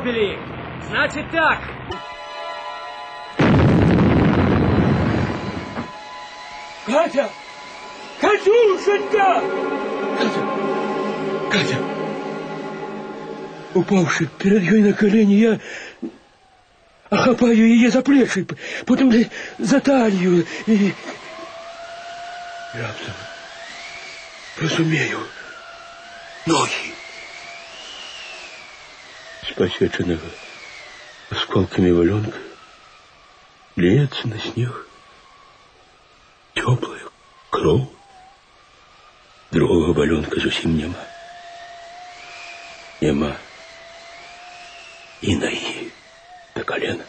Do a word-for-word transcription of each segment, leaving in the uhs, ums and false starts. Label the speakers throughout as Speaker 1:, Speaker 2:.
Speaker 1: выпили. Значит так.
Speaker 2: Катя! Катюшенька! Катя! Катя! Упавши перед ёй на колени, я охапаю ее за плечи, потом за талию и раптом розумею ноги. С посеченного осколками валенка льется на снег теплая кров. Другого валенка зусім нема. Нема и ноги до колена.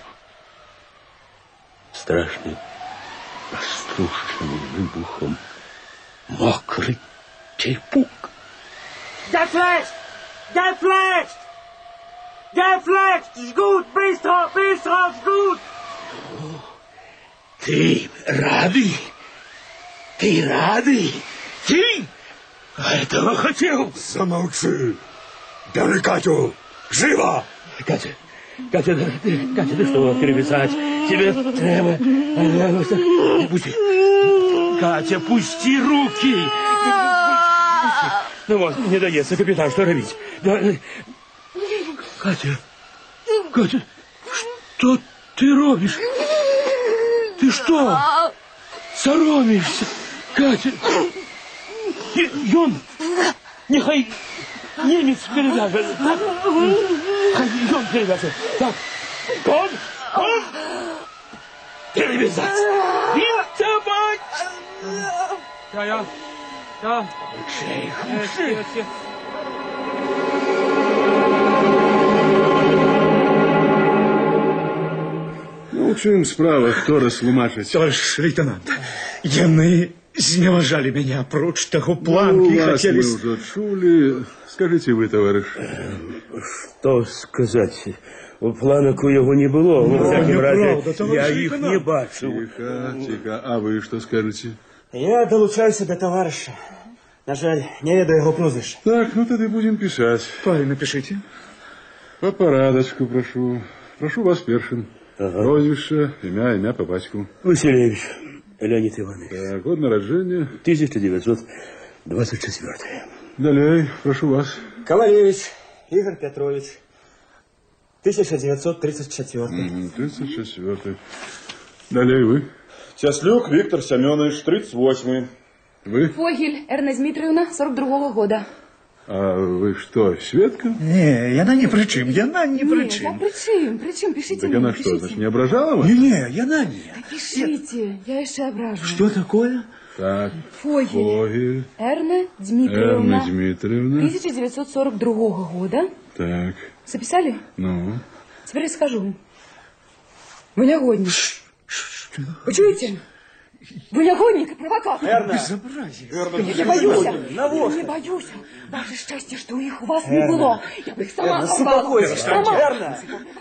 Speaker 2: Страшный, раструщенный выбухом мокрый черепок.
Speaker 3: Geflecht! Geflecht! Geflecht! Жгут! Быстро! Быстро! Жгут!
Speaker 2: Ты рады? Ты рады? Ты этого хотел?
Speaker 4: Замолчи! Бери Катю! Живо!
Speaker 2: Катя, Катя, Катя, ты что, переписать? Тебе треба... Пусти. Катя, пусти руки! Ну вот, не дается, капитан, что робить? Катя, Катя, что ты робишь? Ты что? Соромишься? Катя, Йон, нехай немец перевяжет. Хай Йон перевяжет. Так, кон, кон, перевязать. Винтовать.
Speaker 1: Ja, ja. Ja.
Speaker 2: Шей,
Speaker 1: Jetzt,
Speaker 2: шей.
Speaker 1: jetzt, jetzt.
Speaker 4: Ну, чым справа, хто растлумачыць?
Speaker 5: Товарищ лейтенант, яны зневажали меня, апроч таго планки,
Speaker 4: ну, вас
Speaker 5: хотели...
Speaker 4: мы уже чули. Скажите вы, товарищ.
Speaker 2: Что сказать? У планок у его не было. В всяком разе,
Speaker 5: неправда, товарищ
Speaker 2: я их
Speaker 5: лейтенант.
Speaker 2: не бачил.
Speaker 4: Тихо, тихо. А вы что скажете?
Speaker 3: Я долучаюся до товариша. На жаль, не ведаю його прозвища.
Speaker 4: Так, ну тогда будем писать.
Speaker 5: Парень, напишите.
Speaker 4: По порядочку прошу. Прошу вас першим.
Speaker 2: Ага.
Speaker 4: Прозвище, имя, имя по батьку.
Speaker 2: Василевич Леонид Иванович.
Speaker 4: Так, год народжения.
Speaker 2: тысяча девятьсот двадцать четвёртый.
Speaker 4: Далее, прошу вас.
Speaker 3: Ковалевич Игорь Петрович. тысяча девятьсот тридцать четвёртый.
Speaker 4: Угу, тридцать четвёртый. Далее вы.
Speaker 6: Тяслюк Виктор Семенович, тридцать восьмый.
Speaker 4: Вы?
Speaker 7: Фогель Эрна Дмитриевна, сорок другого года.
Speaker 4: А вы что, Светка?
Speaker 5: Не, яна не при чим, яна не при
Speaker 7: Нет, а
Speaker 5: чим.
Speaker 7: при чем? При чем? Пишите
Speaker 4: Так
Speaker 7: мне,
Speaker 4: она
Speaker 7: пишите.
Speaker 4: что, значит, не ображала вас?
Speaker 5: Не, не, яна не.
Speaker 7: Пишите, я еще ображу.
Speaker 5: Что такое?
Speaker 4: Так,
Speaker 7: Фогель
Speaker 4: Фогель
Speaker 7: Эрна Дмитриевна,
Speaker 4: Эрна Дмитриевна.
Speaker 7: тысяча девятьсот сорок другого года.
Speaker 4: Так,
Speaker 7: Записали?
Speaker 4: ну.
Speaker 7: Теперь расскажу. Вы негодник. Вы чуете? Вы негодник и провокатор.
Speaker 5: Безобразие.
Speaker 7: Я не боюсь. Я не боюсь. Ваше счастье, что их у вас не было. Я бы их сама порвала. Сама.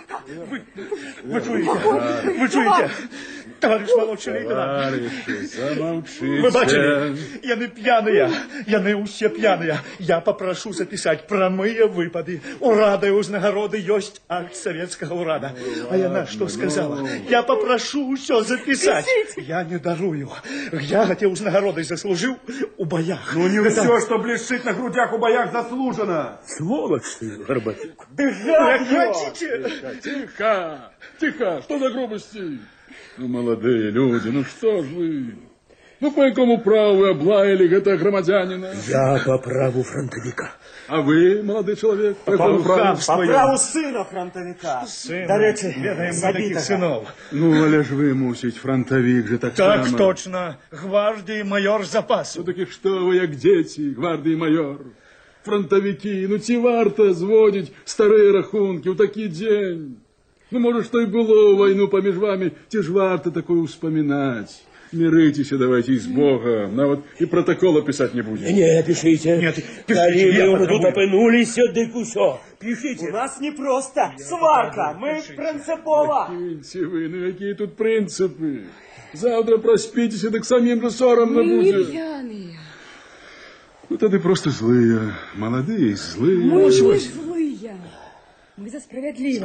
Speaker 5: Вы чуете? Вы чуете? Товарищ молодший лейтенант.
Speaker 4: Товарищи, замолчите.
Speaker 5: Вы бачили? Яны пьяные. Яны усе пьяные. Я попрошу записать прамые выпады. Урады узнагороды есть акт советского урада. А яна что сказала? Я попрошу все записать. Я не дарую. Я эти узнагороды заслужил у боях.
Speaker 6: Ну не все, что блещит на грудях у боях, заслужено.
Speaker 2: Сволочь ты, Горбатюк.
Speaker 5: Вы хотите?
Speaker 4: Тихо, тихо, что за грубости? Ну, молодые люди, ну что ж вы? Ну, по какому праву вы облаяли этого громадянина?
Speaker 2: Я по праву фронтовика.
Speaker 4: А вы, молодой человек, по какому праву?
Speaker 3: По праву сина фронтовика. До речі,
Speaker 5: Ведаем мы таких
Speaker 3: забитого.
Speaker 5: сынов.
Speaker 4: Ну, але ж вы, мусить, фронтовик же так
Speaker 5: Так
Speaker 4: само.
Speaker 5: точно. Гвардии майор запасу.
Speaker 4: Ну, таки что вы, як дети, гвардії майор? Фронтовики, ну ці варто зводить старые рахунки у такий день. Ну, может, что и было в войну поміж вами, те ж варто такое вспоминать. Миритесь давайте и с Богом. Ну, вот и протокола писать не будем.
Speaker 2: Не, пишите.
Speaker 5: Нет, пишите,
Speaker 2: Коли
Speaker 5: я
Speaker 2: вы тут
Speaker 5: потребую.
Speaker 2: опинулись, дык усё.
Speaker 3: У
Speaker 2: Пишите.
Speaker 3: нас не просто сварка. Ми принципово.
Speaker 4: Киньте вы, ну какие тут принципы. Завтра проспитесь, и так самим же соромно
Speaker 7: Мы не
Speaker 4: будет.
Speaker 7: пьяные.
Speaker 4: Ну, тогда просто злые. Молодые и злые.
Speaker 7: Мы не злые. Мы за справедливость.